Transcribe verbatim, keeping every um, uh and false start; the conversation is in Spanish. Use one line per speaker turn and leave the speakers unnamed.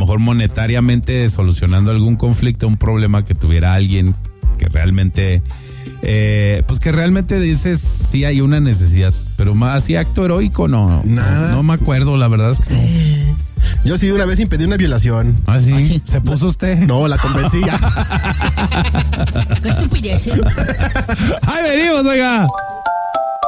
mejor monetariamente solucionando algún conflicto, un problema que tuviera alguien que realmente, eh, pues que realmente dices, sí hay una necesidad, pero más así acto heroico, no.
Nada.
No, no me acuerdo, la verdad es que no.
Yo sí una vez impedí una violación.
¿Ah, sí? ¿Se puso usted?
No, la convencí ya.
Qué estupidez.
¡Ay, venimos, oiga!